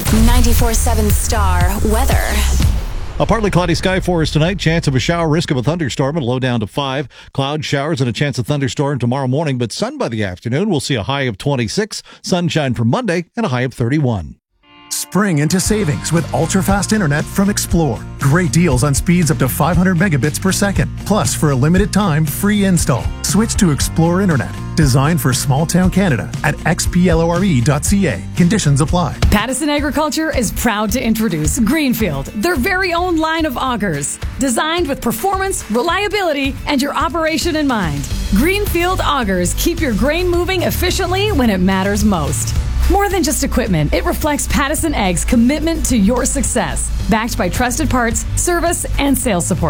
94.7 Star Weather. A partly cloudy sky for us tonight. Chance of a shower, risk of a thunderstorm, and low down to 5. Cloud showers and a chance of thunderstorm tomorrow morning, but sun by the afternoon. We'll see a high of 26. Sunshine for Monday and a high of 31. Spring into savings with ultra-fast internet from Explore. Great deals on speeds up to 500 megabits per second. Plus, for a limited time, free install. Switch to Explore Internet. Designed for small-town Canada at xplore.ca. Conditions apply. Pattison Agriculture is proud to introduce Greenfield, their very own line of augers. Designed with performance, reliability, and your operation in mind. Greenfield augers keep your grain moving efficiently when it matters most. More than just equipment, it reflects Pattison Ag's commitment to your success, backed by trusted parts, service, and sales support.